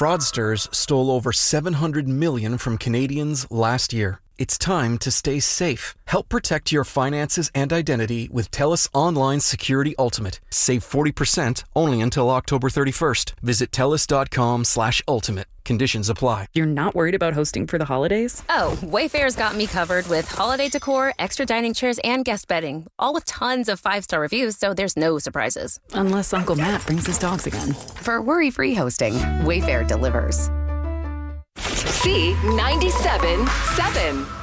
Fraudsters stole over $700 million from Canadians last year. It's time to stay safe. Help protect your finances and identity with TELUS Online Security Ultimate. Save 40% only until October 31st. Visit TELUS.com/ultimate. Conditions apply. You're not worried about hosting for the holidays? Oh, Wayfair's got me covered with holiday decor, extra dining chairs, and guest bedding. All with tons of 5-star reviews, so there's no surprises. Unless Uncle Matt brings his dogs again. For worry-free hosting, Wayfair delivers. C97.7.